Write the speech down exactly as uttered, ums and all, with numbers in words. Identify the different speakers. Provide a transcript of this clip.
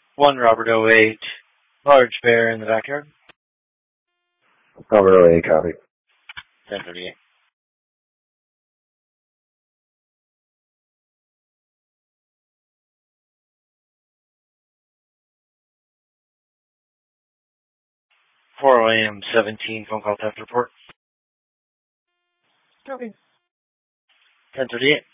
Speaker 1: one Robert oh eight, large bear in the backyard.
Speaker 2: Robert oh eight, copy.
Speaker 1: ten thirty-eight. four A M seventeen, phone call theft report.
Speaker 3: Copy.
Speaker 1: ten thirty-eight.